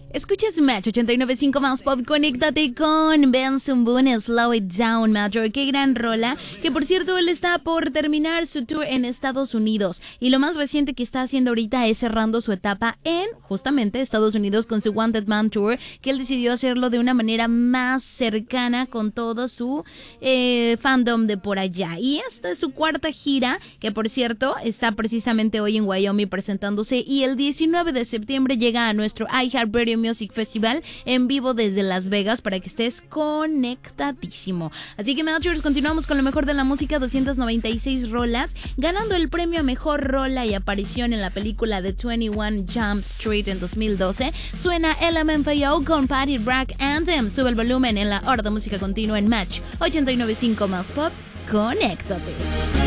Escuchas Match 89.5 más pop. Conéctate con Benson Boone, Slow It Down, Metro. Qué gran rola. Que por cierto, él está por terminar su tour en Estados Unidos. Y lo más reciente que está haciendo ahorita es cerrando su etapa en justamente Estados Unidos con su Wanted Man Tour. Que él decidió hacerlo de una manera más cercana con todo su fandom de por allá. Y esta es su cuarta gira, que por cierto está precisamente hoy en Wyoming presentándose. Y el 19 de septiembre llega a nuestro iHeartRadio Music Festival en vivo desde Las Vegas para que estés conectadísimo. Así que Melchers, continuamos con lo mejor de la música, 296 rolas, ganando el premio a mejor rola y aparición en la película de 21 Jump Street en 2012. Suena LMFAO con Party Rock Anthem. Sube el volumen en la hora de música continua en Match 89.5 más pop. Conéctate.